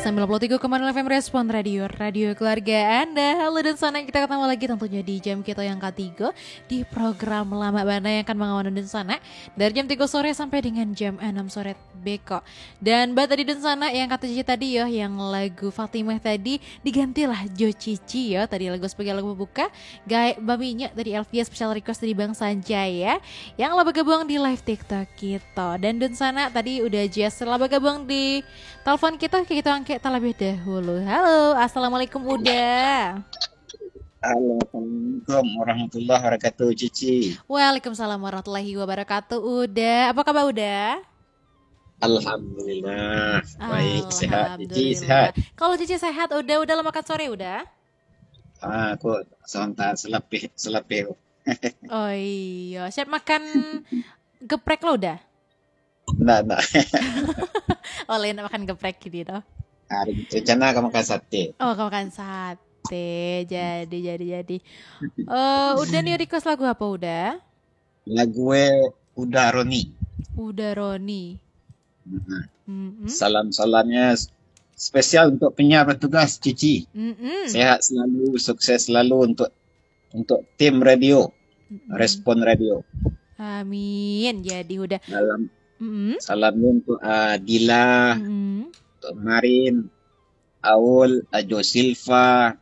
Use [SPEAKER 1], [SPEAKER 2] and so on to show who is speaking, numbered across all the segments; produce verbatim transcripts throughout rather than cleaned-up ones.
[SPEAKER 1] sembilan puluh tiga koma nol F M Respon Radio, radio keluarga Anda. Halo dan sana, kita ketemu lagi tentunya di jam kita yang ketiga di program Lama Bana yang akan mengawal dan sana dari jam tiga sore sampai dengan jam enam sore beko. Dan Mbak tadi dan sana yang kata Cici tadi ya, yang lagu Fatimah tadi digantilah Jo Cici ya. Tadi lagu sebagai lagu pembuka Gaek Baminya dari Elvia, special request dari Bang Sanjay ya, yang laba gabung di live TikTok kita. Dan dan sana tadi udah Jess laba gabung di telepon kita, kita angkat terlebih dahulu. Halo, assalamualaikum udah.
[SPEAKER 2] Halo, Assalamualaikum warahmatullahi wabarakatuh, Cici.
[SPEAKER 1] Waalaikumsalam warahmatullahi wabarakatuh. Udah, apa kabar udah?
[SPEAKER 2] Alhamdulillah, baik, sehat. Cici sehat?
[SPEAKER 1] Kalau Cici sehat, udah, udah lo makan sore udah?
[SPEAKER 2] Ah, aku sebentar selepih, selepih.
[SPEAKER 1] Oh iya, siap makan geprek lo udah?
[SPEAKER 2] Enggak, enggak.
[SPEAKER 1] Oh, lain makan geprek gitu toh.
[SPEAKER 2] Hari rencana kamu makan sate.
[SPEAKER 1] Oh, kamu makan sate. Jadi, jadi, jadi. Uh, udah nih request lagu apa udah?
[SPEAKER 2] Lagu gue udah Roni.
[SPEAKER 1] Udah Roni.
[SPEAKER 2] Mm-hmm.
[SPEAKER 1] Mm-hmm.
[SPEAKER 2] Salam-salamnya spesial untuk penyiar bertugas, Cici.
[SPEAKER 1] Mm-hmm.
[SPEAKER 2] Sehat selalu, sukses selalu untuk untuk tim radio, mm-hmm. Respon Radio.
[SPEAKER 1] Amin. Jadi udah.
[SPEAKER 2] Dalam
[SPEAKER 1] mm-hmm.
[SPEAKER 2] salamnya untuk uh, Dila,
[SPEAKER 1] mm-hmm.
[SPEAKER 2] untuk Marin, Aul, Ajo Silva,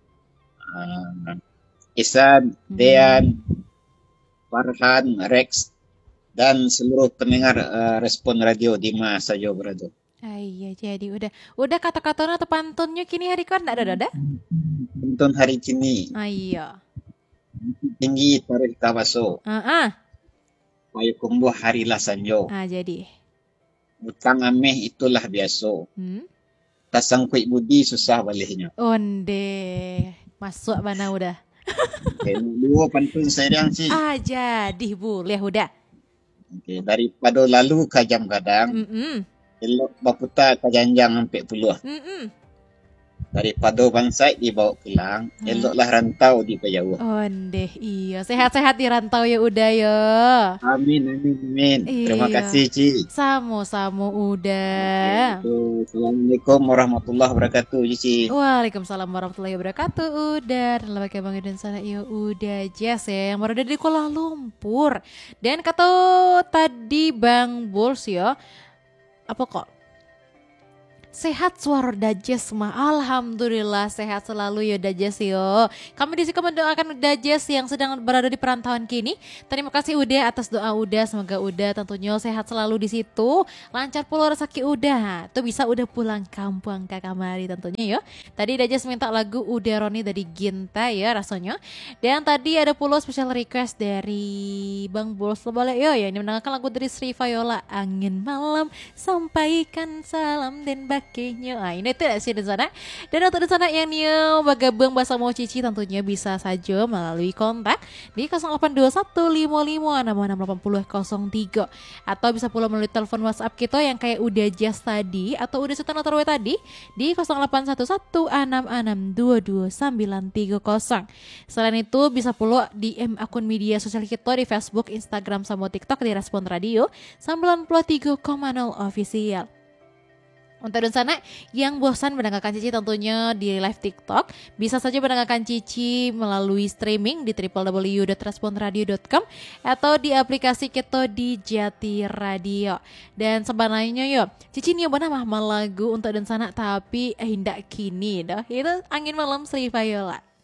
[SPEAKER 2] uh, Isan, mm-hmm. Dean, Farhan, Rex, dan seluruh pendengar uh, Respon Radio di masa saja berada.
[SPEAKER 1] Ah, iya, jadi udah udah kata-katanya atau pantunnya kini hari kan enggak ada ada?
[SPEAKER 2] Pantun hari kini.
[SPEAKER 1] Ah, iya.
[SPEAKER 2] Tinggi tarik tawaso.
[SPEAKER 1] Heeh. Uh-uh.
[SPEAKER 2] Payu kumbuh harilah sanjo.
[SPEAKER 1] Ah, jadi.
[SPEAKER 2] Utang ameh itulah biasa.
[SPEAKER 1] Hmm?
[SPEAKER 2] Tasangkuit budi susah balihnya.
[SPEAKER 1] Onde. Masuk mana udah?
[SPEAKER 2] Okay, dua pantun saya sih.
[SPEAKER 1] Ah, jadi boleh udah.
[SPEAKER 2] Okay, daripada lalu kajam kadang.
[SPEAKER 1] Mm-mm.
[SPEAKER 2] Elok baputar kajanjang sampai puluh.
[SPEAKER 1] Mm-mm.
[SPEAKER 2] Daripada bangsai dibawa pulang, hmm. eloklah rantau di Pejauh.
[SPEAKER 1] Ondeh, iya. Sehat-sehat di rantau ya udah ya.
[SPEAKER 2] Amin, amin, amin. Iya. Terima kasih, Ci.
[SPEAKER 1] Samu-samu udah.
[SPEAKER 2] Assalamualaikum warahmatullahi wabarakatuh, Cici.
[SPEAKER 1] Waalaikumsalam warahmatullahi wabarakatuh, udah. Dan lama kayak Bang dan sana ya udah Jess ya, yang baru ada di Kuala Lumpur. Dan kata tadi Bang Bulls ya, apa kok? Sehat suara Dajes mah, alhamdulillah sehat selalu ya Dajes yo. Kami di sini mendoakan Dajes yang sedang berada di perantauan kini. Terima kasih udah atas doa udah, semoga udah tentunya sehat selalu di situ, lancar pula rezeki udah. Tuh bisa udah pulang kampung ke kamari tentunya yo. Tadi Dajes minta lagu Udah Roni dari Ginta ya rasanya. Dan tadi ada pula special request dari Bang Bols boleh yo ya, ini mendengarkan lagu dari Sri Viola Angin Malam, sampaikan salam dan bak kayaknya, ah ini tuh sih di sana. Dan untuk di sana yang new bergabung bersama Cici tentunya bisa saja melalui kontak di nol delapan dua satu lima lima enam enam delapan nol nol tiga atau bisa pula melalui telepon WhatsApp kita yang kayak udah Just tadi atau udah Sultan Otorwe tadi di nol delapan satu satu enam enam dua dua sembilan tiga nol. Selain itu bisa pula D M akun media sosial kita di Facebook, Instagram sama TikTok di Respon Radio sembilan puluh tiga koma nol official. Untuk dan sana yang bosan mendengarkan Cici tentunya di live TikTok, bisa saja mendengarkan Cici melalui streaming di w w w dot respon radio dot com atau di aplikasi kita di Jati Radio. Dan sebenarnya yo, Cici nyoba nama lagu untuk dan sana tapi eh, hendak kini dah. Itu Angin Malam Sri Viola.